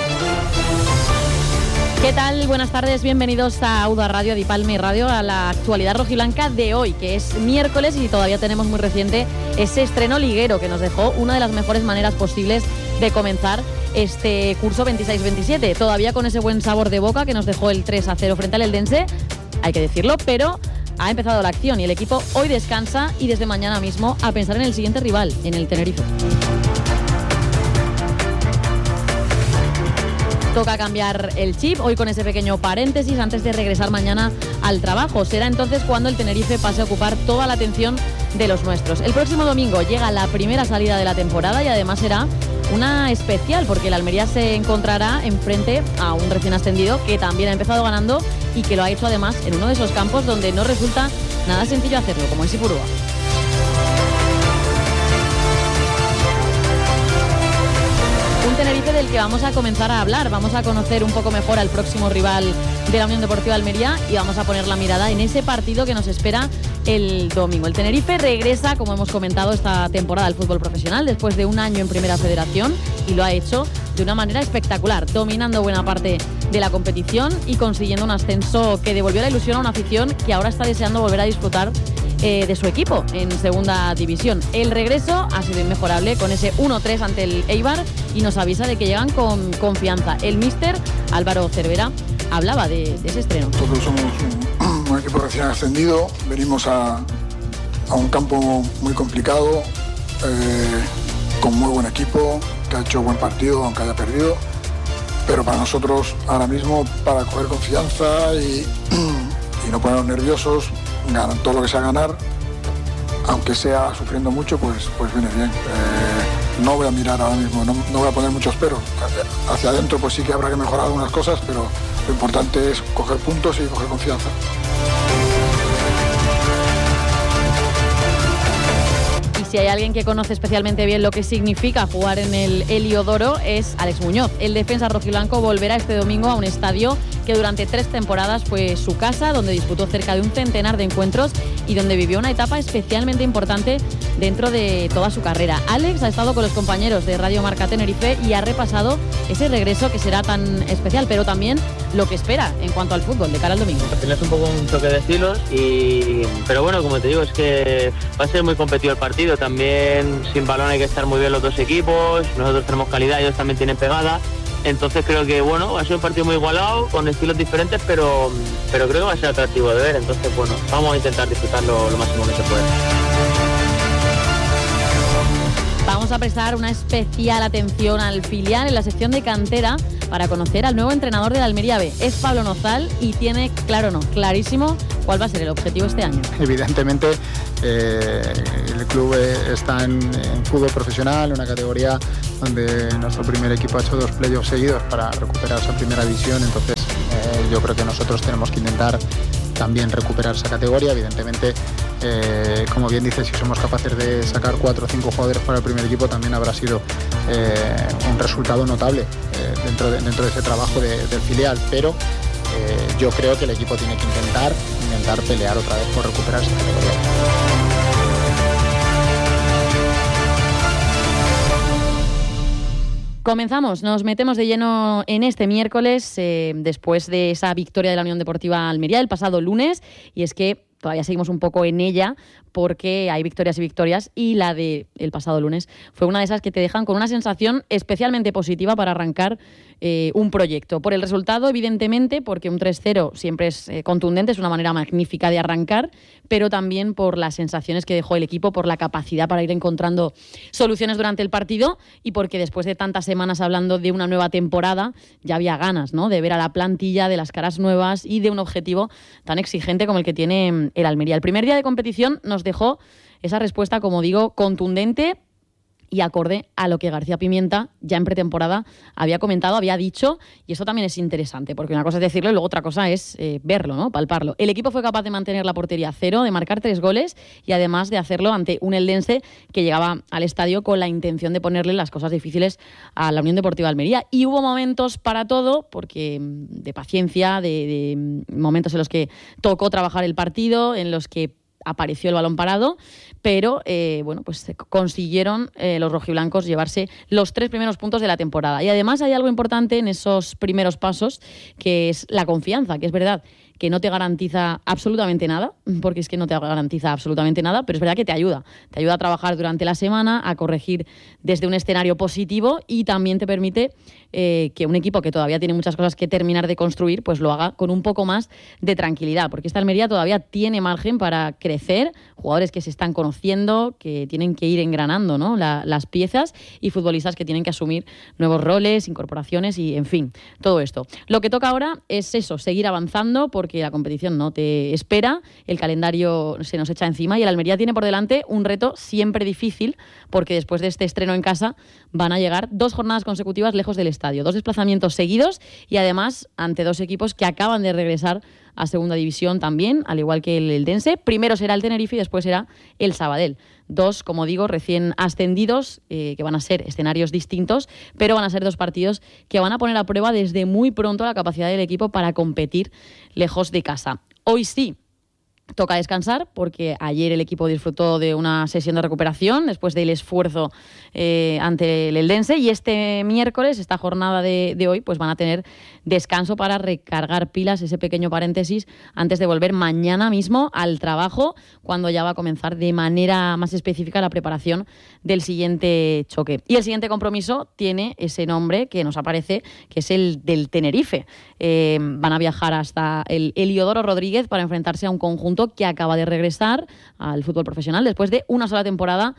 ¿Qué tal? Buenas tardes, bienvenidos a U D A Radio, Dipalme Radio, a la actualidad rojiblanca de hoy, que es miércoles y todavía tenemos muy reciente ese estreno liguero que nos dejó una de las mejores maneras posibles de comenzar este curso veintiséis veintisiete, todavía con ese buen sabor de boca que nos dejó el tres a cero frente al Eldense, hay que decirlo, pero ha empezado la acción y el equipo hoy descansa y desde mañana mismo a pensar en el siguiente rival, en el Tenerife. Toca cambiar el chip, hoy con ese pequeño paréntesis antes de regresar mañana al trabajo. Será entonces cuando el Tenerife pase a ocupar toda la atención de los nuestros. El próximo domingo llega la primera salida de la temporada y además será una especial porque el Almería se encontrará enfrente a un recién ascendido que también ha empezado ganando y que lo ha hecho además en uno de esos campos donde no resulta nada sencillo hacerlo, como es Ipurúa. Un Tenerife del que vamos a comenzar a hablar, vamos a conocer un poco mejor al próximo rival de la Unión Deportiva Almería y vamos a poner la mirada en ese partido que nos espera el domingo. El Tenerife regresa, como hemos comentado, esta temporada al fútbol profesional después de un año en Primera Federación y lo ha hecho de una manera espectacular, dominando buena parte de la competición y consiguiendo un ascenso que devolvió la ilusión a una afición que ahora está deseando volver a disfrutar Eh, de su equipo en segunda división. El regreso ha sido inmejorable con ese uno tres ante el Eibar y nos avisa de que llegan con confianza. El míster Álvaro Cervera hablaba de, de ese estreno. Nosotros somos un, un equipo recién ascendido, venimos a, a un campo muy complicado, eh, con muy buen equipo, que ha hecho buen partido aunque haya perdido, pero para nosotros ahora mismo, para coger confianza y, y no ponernos nerviosos, ganar todo lo que sea ganar, aunque sea sufriendo mucho, pues, pues viene bien. Eh, no voy a mirar ahora mismo, no, no voy a poner muchos peros. Hacia adentro pues sí que habrá que mejorar algunas cosas, pero lo importante es coger puntos y coger confianza. Si hay alguien que conoce especialmente bien lo que significa jugar en el Heliodoro es Alex Muñoz. El defensa rojiblanco volverá este domingo a un estadio que durante tres temporadas fue su casa, donde disputó cerca de un centenar de encuentros y donde vivió una etapa especialmente importante dentro de toda su carrera. Alex ha estado con los compañeros de Radio Marca Tenerife y ha repasado ese regreso que será tan especial, pero también lo que espera en cuanto al fútbol de cara al domingo. Tienes un poco un toque de estilos, y, pero bueno, como te digo, es que va a ser muy competido el partido. También sin balón hay que estar muy bien los dos equipos, nosotros tenemos calidad, ellos también tienen pegada. Entonces creo que bueno, va a ser un partido muy igualado, con estilos diferentes, pero, pero creo que va a ser atractivo de ver. Entonces bueno, vamos a intentar disfrutarlo lo máximo que se pueda. Vamos a prestar una especial atención al filial en la sección de cantera para conocer al nuevo entrenador de la Almería B. Es Pablo Nozal y tiene, claro no, clarísimo cuál va a ser el objetivo este año. Evidentemente eh, el club está en, en fútbol profesional, una categoría donde nuestro primer equipo ha hecho dos playoffs seguidos para recuperar esa primera división. Entonces eh, yo creo que nosotros tenemos que intentar también recuperar esa categoría. Evidentemente, eh, como bien dices, si somos capaces de sacar cuatro o cinco jugadores para el primer equipo, también habrá sido eh, un resultado notable eh, dentro, de, dentro de ese trabajo de, del filial. Pero eh, yo creo que el equipo tiene que intentar, intentar pelear otra vez por recuperar esa categoría. Comenzamos, nos metemos de lleno en este miércoles, eh, después de esa victoria de la Unión Deportiva Almería el pasado lunes, y es que todavía seguimos un poco en ella porque hay victorias y victorias, y la del pasado lunes fue una de esas que te dejan con una sensación especialmente positiva para arrancar eh, un proyecto. Por el resultado, evidentemente, porque un tres cero siempre es eh, contundente, es una manera magnífica de arrancar, pero también por las sensaciones que dejó el equipo, por la capacidad para ir encontrando soluciones durante el partido, y porque después de tantas semanas hablando de una nueva temporada, ya había ganas, ¿no?, de ver a la plantilla, de las caras nuevas y de un objetivo tan exigente como el que tiene el Almería. El primer día de competición nos dejó esa respuesta, como digo, contundente y acorde a lo que García Pimienta ya en pretemporada había comentado, había dicho, y eso también es interesante, porque una cosa es decirlo y luego otra cosa es eh, verlo, ¿no?, palparlo. El equipo fue capaz de mantener la portería a cero, de marcar tres goles y además de hacerlo ante un eldense que llegaba al estadio con la intención de ponerle las cosas difíciles a la Unión Deportiva Almería. Y hubo momentos para todo, porque de paciencia, de, de momentos en los que tocó trabajar el partido, en los que apareció el balón parado, pero eh, bueno, pues consiguieron eh, los rojiblancos llevarse los tres primeros puntos de la temporada. Y además hay algo importante en esos primeros pasos, que es la confianza, que es verdad que no te garantiza absolutamente nada, porque es que no te garantiza absolutamente nada, pero es verdad que te ayuda. Te ayuda a trabajar durante la semana, a corregir desde un escenario positivo, y también te permite eh, que un equipo que todavía tiene muchas cosas que terminar de construir, pues lo haga con un poco más de tranquilidad, porque esta Almería todavía tiene margen para crecer, jugadores que se están conociendo, que tienen que ir engranando, ¿no?, la, las piezas, y futbolistas que tienen que asumir nuevos roles, incorporaciones y, en fin, todo esto. Lo que toca ahora es eso, seguir avanzando, porque que la competición no te espera, el calendario se nos echa encima y el Almería tiene por delante un reto siempre difícil, porque después de este estreno en casa van a llegar dos jornadas consecutivas lejos del estadio, dos desplazamientos seguidos, y además ante dos equipos que acaban de regresar a segunda división también, al igual que el eldense. Primero será el Tenerife y después será el Sabadell. Dos, como digo, recién ascendidos, eh, que van a ser escenarios distintos, pero van a ser dos partidos que van a poner a prueba desde muy pronto la capacidad del equipo para competir lejos de casa. Hoy sí toca descansar, porque ayer el equipo disfrutó de una sesión de recuperación después del esfuerzo eh, ante el eldense, y este miércoles, esta jornada de, de hoy, pues van a tener descanso para recargar pilas, ese pequeño paréntesis, antes de volver mañana mismo al trabajo, cuando ya va a comenzar de manera más específica la preparación del siguiente choque. Y el siguiente compromiso tiene ese nombre que nos aparece, que es el del Tenerife. Eh, van a viajar hasta el Heliodoro Rodríguez para enfrentarse a un conjunto que acaba de regresar al fútbol profesional después de una sola temporada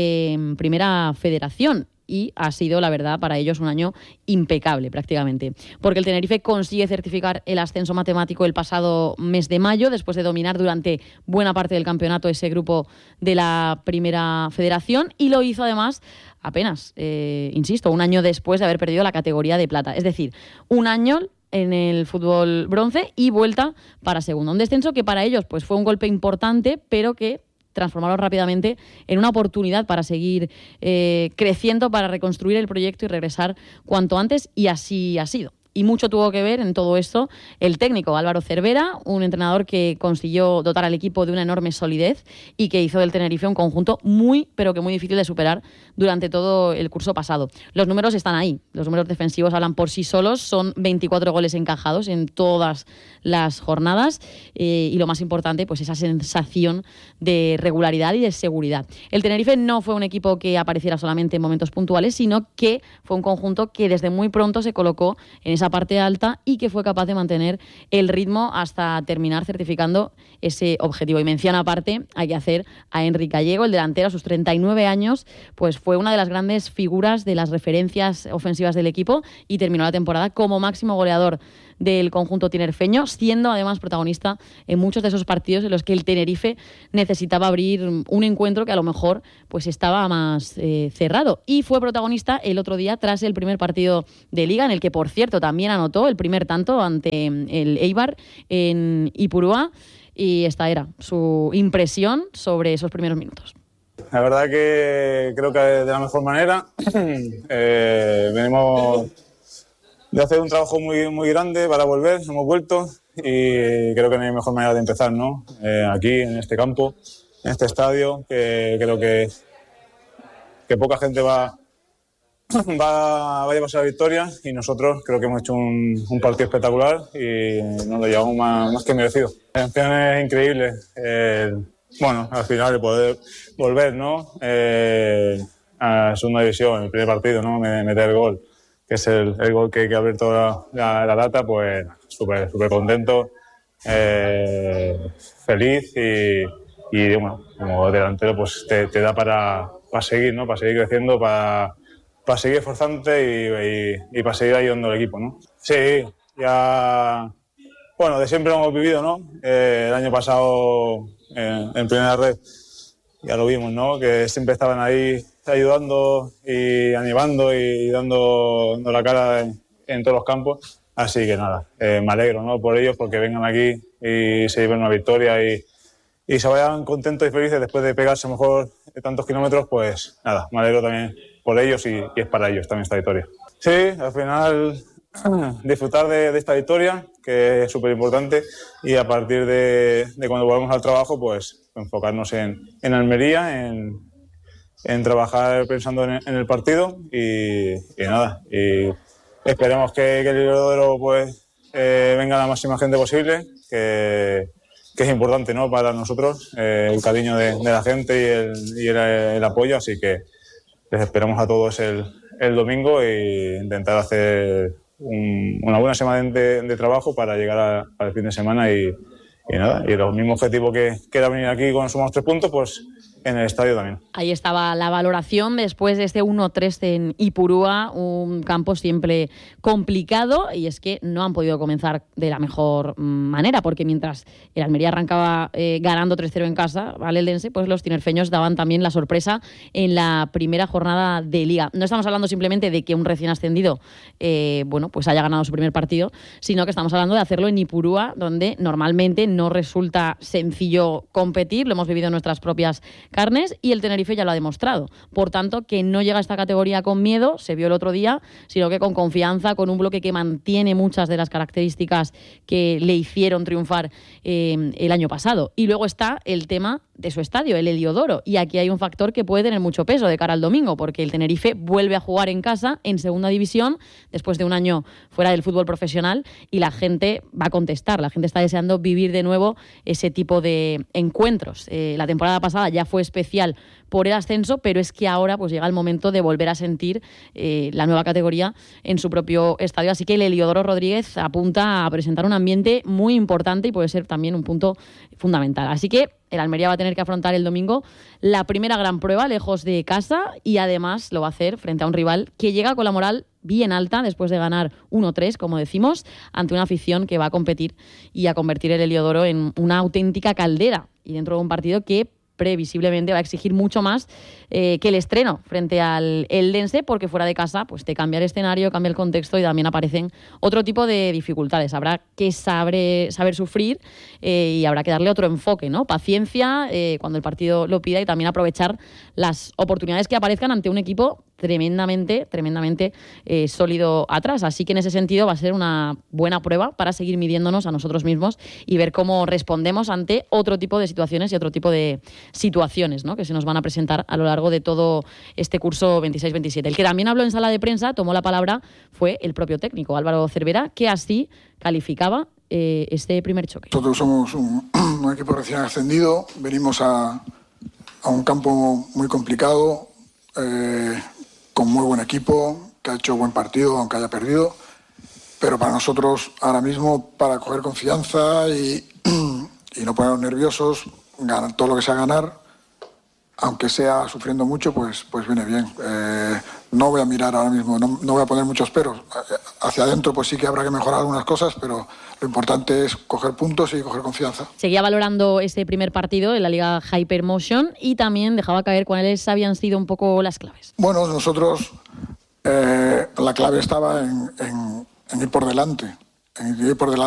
en Primera Federación. Y ha sido, la verdad, para ellos un año impecable prácticamente, porque el Tenerife consigue certificar el ascenso matemático el pasado mes de mayo, después de dominar durante buena parte del campeonato ese grupo de la Primera Federación, y lo hizo además apenas, eh, insisto, un año después de haber perdido la categoría de plata. Es decir, un año en el fútbol bronce y vuelta para segunda. Un descenso que para ellos pues fue un golpe importante, pero que transformaron rápidamente en una oportunidad para seguir eh, creciendo, para reconstruir el proyecto y regresar cuanto antes, y así ha sido. Y mucho tuvo que ver en todo esto el técnico Álvaro Cervera, un entrenador que consiguió dotar al equipo de una enorme solidez y que hizo del Tenerife un conjunto muy, pero que muy difícil de superar durante todo el curso pasado. Los números están ahí, los números defensivos hablan por sí solos, son veinticuatro goles encajados en todas las jornadas eh, y lo más importante, pues esa sensación de regularidad y de seguridad. El Tenerife no fue un equipo que apareciera solamente en momentos puntuales, sino que fue un conjunto que desde muy pronto se colocó en esa parte alta y que fue capaz de mantener el ritmo hasta terminar certificando ese objetivo. Y mención aparte hay que hacer a Enrique Gallego, el delantero, a sus treinta y nueve años, pues fue una de las grandes figuras de las referencias ofensivas del equipo y terminó la temporada como máximo goleador del conjunto tinerfeño, siendo además protagonista en muchos de esos partidos en los que el Tenerife necesitaba abrir un encuentro que a lo mejor pues estaba más eh, cerrado. Y fue protagonista el otro día tras el primer partido de Liga, en el que, por cierto, también anotó el primer tanto ante el Eibar en Ipurúa, y esta era su impresión sobre esos primeros minutos. La verdad que creo que de la mejor manera. eh, venimos de hacer un trabajo muy, muy grande para volver, hemos vuelto y creo que no hay mejor manera de empezar, ¿no? Eh, aquí, en este campo, en este estadio, que creo que, que poca gente va, va, va a llevarse la victoria y nosotros creo que hemos hecho un, un partido espectacular y nos lo llevamos más, más que merecido. La emoción es increíble. Eh, bueno, al final de poder volver, ¿no? Eh, a segunda división, el primer partido, ¿no? Meter el gol, que es el, el gol que, que ha abierto la, la, la data, pues súper súper contento, eh, feliz y, y bueno, como delantero pues te, te da para, para seguir, ¿no? Para seguir creciendo, para, para seguir esforzándote y, y, y para seguir ayudando al equipo, ¿no? Sí, ya, bueno, de siempre lo hemos vivido, ¿no? Eh, el año pasado en, en primera red ya lo vimos, ¿no? Que siempre estaban ahí ayudando y animando y dando, dando la cara en, en todos los campos. Así que nada, eh, me alegro, ¿no? Por ellos, porque vengan aquí y se lleven una victoria y, y se vayan contentos y felices después de pegarse mejor tantos kilómetros, pues nada, me alegro también por ellos y, y es para ellos también esta victoria. Sí, al final disfrutar de, de esta victoria, que es súper importante, y a partir de, de cuando volvamos al trabajo, pues enfocarnos en, en Almería, en, en trabajar pensando en, en el partido y, y nada, y esperemos que, que el Heliodoro pues eh, venga la máxima gente posible, que, que es importante, ¿no? Para nosotros, eh, el cariño de, de la gente y, el, y el, el apoyo, así que les esperamos a todos el, el domingo e intentar hacer un, una buena semana de, de trabajo para llegar a, al fin de semana y, y nada, y el mismo objetivo que, que era venir aquí con sumamos tres puntos, pues en el estadio también. Ahí estaba la valoración después de este uno tres en Ipurúa, un campo siempre complicado, y es que no han podido comenzar de la mejor manera, porque mientras el Almería arrancaba eh, ganando tres cero en casa al Eldense, pues los tinerfeños daban también la sorpresa en la primera jornada de Liga. No estamos hablando simplemente de que un recién ascendido eh, bueno, pues haya ganado su primer partido, sino que estamos hablando de hacerlo en Ipurúa, donde normalmente no resulta sencillo competir, lo hemos vivido en nuestras propias carnes y el Tenerife ya lo ha demostrado. Por tanto, que no llega a esta categoría con miedo, se vio el otro día, sino que con confianza, con un bloque que mantiene muchas de las características que le hicieron triunfar eh, el año pasado. Y luego está el tema de su estadio, el Heliodoro. Y aquí hay un factor que puede tener mucho peso de cara al domingo, porque el Tenerife vuelve a jugar en casa, en segunda división, después de un año fuera del fútbol profesional, y la gente va a contestar, la gente está deseando vivir de nuevo ese tipo de encuentros. Eh, la temporada pasada ya fue especial por el ascenso, pero es que ahora pues llega el momento de volver a sentir eh, la nueva categoría en su propio estadio, así que el Heliodoro Rodríguez apunta a presentar un ambiente muy importante y puede ser también un punto fundamental. Así que el Almería va a tener que afrontar el domingo la primera gran prueba lejos de casa, y además lo va a hacer frente a un rival que llega con la moral bien alta después de ganar uno tres, como decimos, ante una afición que va a competir y a convertir el Heliodoro en una auténtica caldera, y dentro de un partido que previsiblemente va a exigir mucho más eh, que el estreno frente al Eldense, porque fuera de casa pues te cambia el escenario, cambia el contexto y también aparecen otro tipo de dificultades. Habrá que saber, saber sufrir eh, y habrá que darle otro enfoque, ¿no? Paciencia eh, cuando el partido lo pida, y también aprovechar las oportunidades que aparezcan ante un equipo tremendamente, tremendamente eh, sólido atrás. Así que en ese sentido va a ser una buena prueba para seguir midiéndonos a nosotros mismos y ver cómo respondemos ante otro tipo de situaciones y otro tipo de situaciones, ¿no?, que se nos van a presentar a lo largo de todo este curso veintiséis veintisiete. El que también habló en sala de prensa, tomó la palabra, fue el propio técnico, Álvaro Cervera, que así calificaba eh, este primer choque. Nosotros somos un, un equipo recién ascendido, venimos a, a un campo muy complicado, eh, con muy buen equipo, que ha hecho buen partido, aunque haya perdido, pero para nosotros ahora mismo, para coger confianza y, y no ponernos nerviosos, ganar todo lo que sea ganar, aunque sea sufriendo mucho, pues, pues viene bien. Eh, no voy a mirar ahora mismo, no, no voy a poner muchos peros. Hacia adentro pues sí que habrá que mejorar algunas cosas, pero lo importante es coger puntos y coger confianza. Seguía valorando este primer partido en la Liga Hypermotion y también dejaba caer cuáles habían sido un poco las claves. Bueno, nosotros eh, la clave estaba en, en, en ir por delante, en ir por delante.